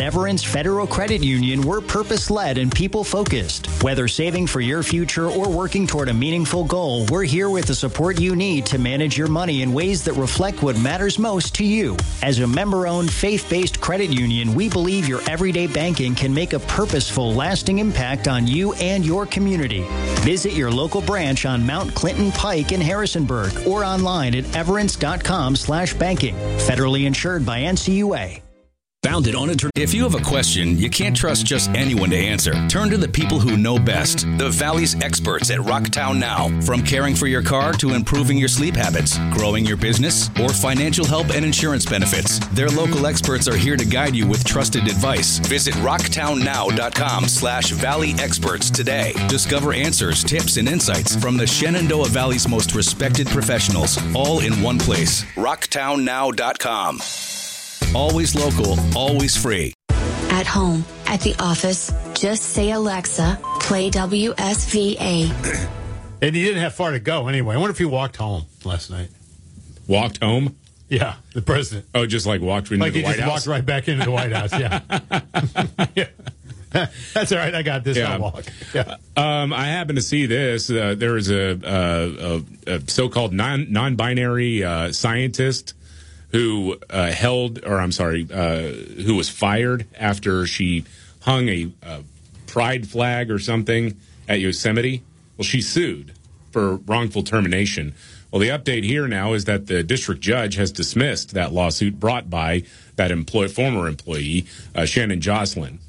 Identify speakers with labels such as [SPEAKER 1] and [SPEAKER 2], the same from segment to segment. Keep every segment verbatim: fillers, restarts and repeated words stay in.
[SPEAKER 1] Everence Federal Credit Union, we're purpose-led and people-focused. Whether saving for your future or working toward a meaningful goal, we're here with the support you need to manage your money in ways that reflect what matters most to you. As a member-owned, faith-based credit union, we believe your everyday banking can make a purposeful, lasting impact on you and your community. Visit your local branch on Mount Clinton Pike in Harrisonburg or online at everence.com slash banking. Federally insured by N C U A.
[SPEAKER 2] Founded on a tr- if you have a question, you can't trust just anyone to answer. Turn to the people who know best. The Valley's experts at Rocktown Now. From caring for your car to improving your sleep habits, growing your business, or financial help and insurance benefits. Their local experts are here to guide you with trusted advice. Visit rocktownnow.com slash Valley Experts today. Discover answers, tips, and insights from the Shenandoah Valley's most respected professionals, all in one place. rocktown now dot com. Always local, always free.
[SPEAKER 3] At home, at the office, just say, Alexa, play W S V A.
[SPEAKER 4] And he didn't have far to go anyway. I wonder if he walked home last night.
[SPEAKER 5] Walked home?
[SPEAKER 4] Yeah, the president.
[SPEAKER 5] Oh, just like walked into
[SPEAKER 4] like
[SPEAKER 5] the White House?
[SPEAKER 4] Like he just walked right back into the White House, yeah. yeah. That's all right. I got this.
[SPEAKER 5] Yeah.
[SPEAKER 4] I'll walk. Yeah.
[SPEAKER 5] Um, I happen to see this. Uh, there was a, uh, a, a so-called non, non-binary uh, scientist who uh, held, or I'm sorry, uh, who was fired after she hung a, a pride flag or something at Yosemite. Well, she sued for wrongful termination. Well, the update here now is that the district judge has dismissed that lawsuit brought by that employee, former employee, uh, Shannon Jocelyn.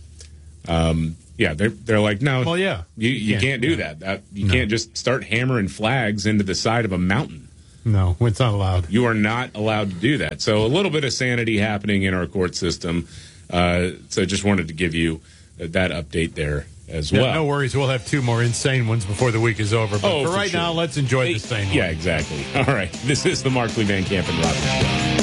[SPEAKER 5] Um, yeah, they're they're like, no,
[SPEAKER 4] well, yeah,
[SPEAKER 5] you, you can't, can't do yeah. that. that. You no. can't just start hammering flags into the side of a mountain.
[SPEAKER 4] No, it's not allowed.
[SPEAKER 5] You are not allowed to do that. So a little bit of sanity happening in our court system. Uh, so just wanted to give you that update there as
[SPEAKER 4] yeah,
[SPEAKER 5] well.
[SPEAKER 4] No worries. We'll have two more insane ones before the week is over. But
[SPEAKER 5] oh,
[SPEAKER 4] for,
[SPEAKER 5] for
[SPEAKER 4] right
[SPEAKER 5] sure.
[SPEAKER 4] now, let's enjoy the sane one.
[SPEAKER 5] Yeah, exactly. All right. This is the Markley, Van Camp, and Robbins Show.